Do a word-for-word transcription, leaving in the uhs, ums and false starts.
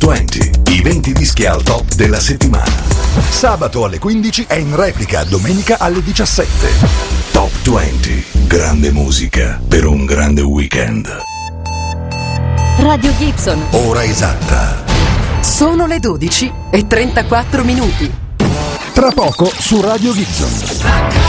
venti, i venti dischi al top della settimana. Sabato alle quindici e in replica domenica alle diciassette. Top venti, grande musica per un grande weekend. Radio Gibson. Ora esatta. Sono le dodici e trentaquattro minuti. Tra poco su Radio Gibson.